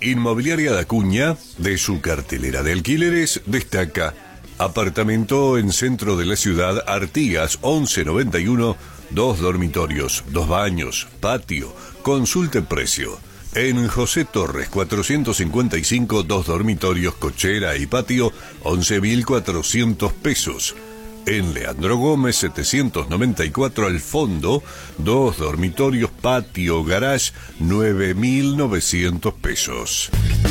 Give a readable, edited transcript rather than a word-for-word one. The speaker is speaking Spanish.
Inmobiliaria Dacuña, de su cartelera de alquileres, destaca apartamento en centro de la ciudad, Artigas 1191, 2 dormitorios, 2 baños, patio, consulte precio. En José Torres 455, 2 dormitorios, cochera y patio, 11.400 pesos. En Leandro Gómez 794 al fondo, 2 dormitorios, patio, garage, 9.900 pesos.